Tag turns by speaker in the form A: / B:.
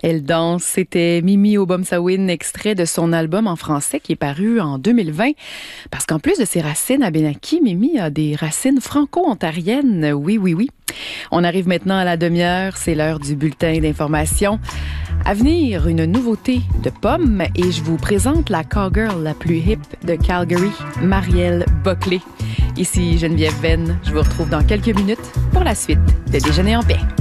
A: Elle danse, c'était Mimi Obomsawin, extrait de son album en français qui est paru en 2020. Parce qu'en plus de ses racines abénaquis, Mimi a des racines franco-ontariennes. Oui, oui, oui. On arrive maintenant à la demi-heure, c'est l'heure du bulletin d'information. À venir, une nouveauté de Pomme et je vous présente la cowgirl la plus hip de Calgary, Marielle Boclé. Ici Geneviève Venn, je vous retrouve dans quelques minutes pour la suite de Déjeuner en paix.